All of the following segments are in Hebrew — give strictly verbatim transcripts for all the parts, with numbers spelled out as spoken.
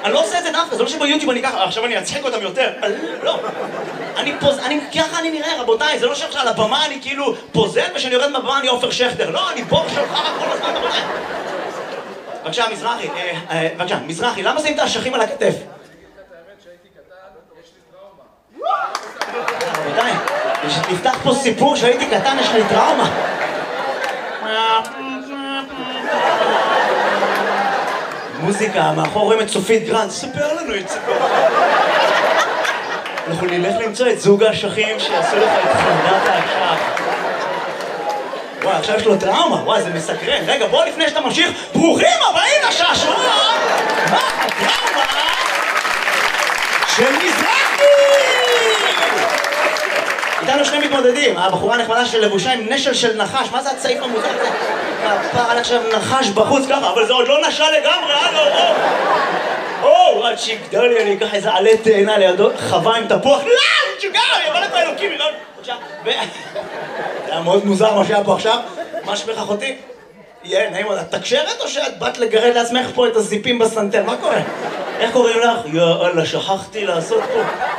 אני לא עושה את זה דווקא, זה לא שביוטיוב אני ככה, עכשיו אני אצחק אותם יותר. לא. אני פוז... אני... ככה אני נראה, רבותיי, זה לא שעכשיו על הבמה אני כאילו פוזל, ושאני יורד מהבמה אני עופר שכטר. לא, אני בור שלך כל הזמן, רבותיי. בבקשה, מזרחי, בבקשה, מזרחי, למה שמים את האשכים על הכתף? רבותיי, נפתח פה סיפור שהייתי קטן, יש לי טראומה. מוזיקה, מאחור רואים את סופית גרנד, ספר לנו את סיפור. אנחנו נלך למצוא את זוג האשכים שיעשו לך את חרדת האשך. וואי, עכשיו יש לו טראומה, וואי, זה מסקרן. רגע, בוא לפני שאתה ממשיך, ברוכים הבאים לשעשועון! מה הטראומה של מזרחי? איתנו שני מתמודדים, הבחורה הנחמדה של לבושה עם נשל של נחש, מה זה הצעיף המוזר הזה? הפער על עכשיו נחש בחוץ ככה, אבל זה עוד לא נשל לגמרי, הלו, או! או, עד שיגדל לי, אני אקח איזה עלה תאנה לידו, חווה עם תפוח, לא, תשוגע, אני אבוא לפה אלוקים, לא, בבקשה, ו... זה היה מאוד מוזר מה שהיה פה עכשיו, מה שמך אחותי? יהיה, נעים, את תקשרת או שאת באת לגרד לעצמך פה את הזיפים בסנטר, מה קורה? איך קוראים לך? יאללה, שכחתי לעשות פה.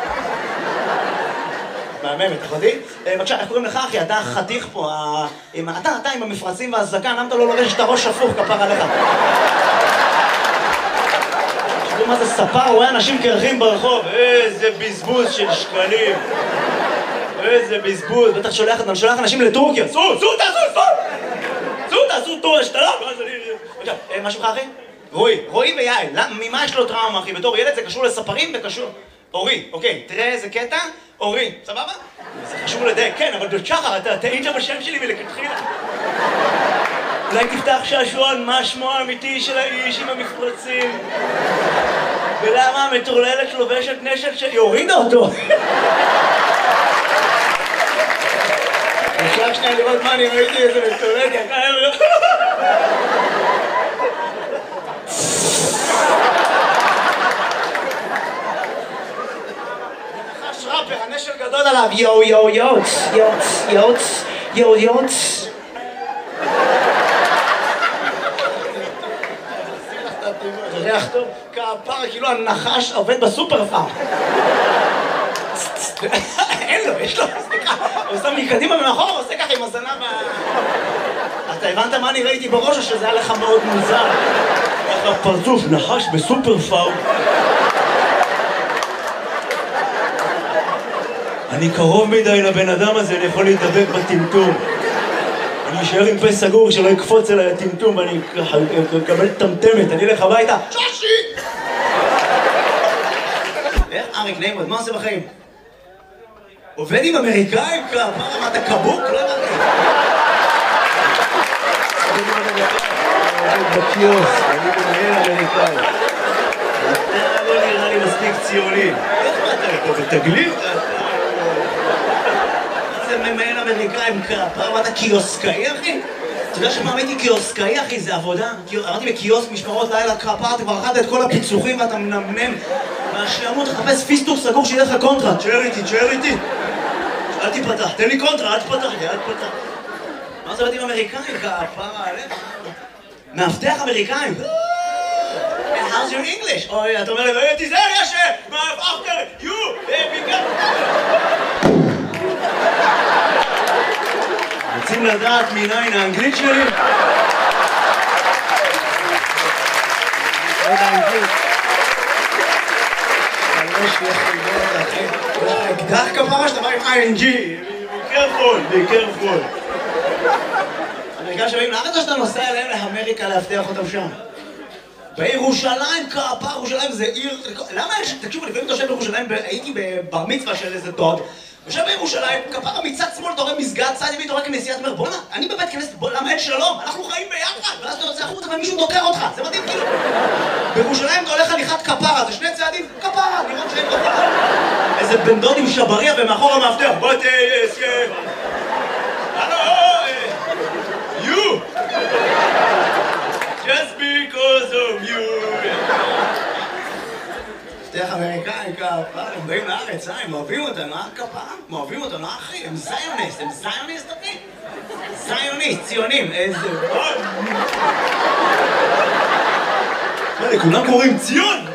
מהממת, אחותי? בבקשה, איך קוראים לך אחי? אתה חתיך פה, אתה, אתה עם המפרצים והזקן, למה אתה לא לובש את הראש הפוך כפר עליך? תראו מה זה ספר, רואה אנשים קרחים ברחוב, איזה בזבוז של שקלים. איזה בזבוז, בטח שולח, אני שולח אנשים לטורקיה, סו, סו, תעשו, סו! סו, תעשו טור השתלה, ואז אני... בבקשה, מה שלך אחי? רועי, רועי ויעל, ממה יש לו טראומה אחי? בתור ילד זה קשור לספרים וקשור... אורי, אוקיי, תראה איזה קטע, אורי, סבבה? זה חשוב לדייק, כן, אבל שחר, אתה טעית בשם שלי מלכתחילה. אולי תפתח שעשועון, מה שמו האמיתי של האיש עם המפרצים? ולמה המטורללת לובשת נשל שלי? הורידה אותו! אפשר שנייה לראות מה אני ראיתי איזה מטורללת, יקר... ראפר, הנשל גדול עליו, יו יו יוץ, יוץ, יוץ, יו יוץ. זה ריח טוב, כפרה, כאילו הנחש עובד בסופר פארם. אין לו, יש לו, סליחה, הוא שם לי קדימה ומאחור, הוא עושה ככה עם הזנב ה... אתה הבנת מה אני ראיתי בראש או שזה היה לך מאוד מוזר? איך הפרצוף נחש בסופר פארם. אני קרוב מדי לבן אדם הזה, אני יכול להתדבק בטמטום. אני אשאר עם פה סגור שלא יקפוץ אליי הטמטום ואני אקבל טמטמת, אני אלך הביתה. שושי! איך אריק נעים, מה עושה בחיים? עובד עם אמריקאים? מה, אתה קבוק? לא אמרתי. עובד בקיוס, אני מנהל אמריקאי. אתה לא נראה לי מספיק ציוני. איך מה אתה פה בתגלית? ממהל אמריקאים כפר, מה אתה קיוסקאי אחי? אתה יודע שמה הייתי קיוסקאי אחי? זה עבודה? אמרתי בקיוסק משמרות לילה כפר, אתה כבר אכלת את כל הפיצוחים ואתה מנמנם מהשעמות לחפש פיסטוק סגור שיהיה לך קונטרה. תשאר איתי, תשאר איתי אל תיפתח, תן לי קונטרה, אל תפתח לי, אל תפתח. מה זה עבדים אמריקאים כפר עליך? מאבטח אמריקאים? How's your English? אוי, אתה אומר לי, לא תיזהר, יש after you, בגלל רוצים לדעת מניין האנגלית שלי? עוד האנגלית. אני יש לי איך לגמרי אחי. יש לך אקדח כפרה שאתה בא עם איי אן ג'י. be careful, be careful. אמריקאים שבאים לארץ או שאתה נוסע אליהם לאמריקה להבטיח אותם שם? בירושלים, כפר, ירושלים זה עיר... למה יש... תקשיבו, לפעמים אתה יושב בירושלים, הייתי בבר מצווה של איזה דוד יושב בירושלים, כפרה מצד שמאל, אתה רואה מסגד, צד ימין, אתה רואה כנסיית מר, בוא'נה, אני בבית כנסת, למה אין שלום? אנחנו חיים ביחד, ואז אתה יוצא החוצה ומישהו דוקר אותך, זה מדהים כאילו. בירושלים אתה הולך הליכת כפרה, זה שני צעדים, כפרה, נראות שאין כפרה. איזה בן דוד עם שבריה ומאחור המאבטח, בוא תהיה... הלו, you! Just because of you! מפתח אמריקאים כפרה, הם באים לארץ, הם אוהבים אותם, מה הכפרה? הם אוהבים אותם, לא אחי? הם זיוניסט, הם זיוניסט אחי? זיוניסט, ציונים, איזה... מה, לכולם קוראים ציון?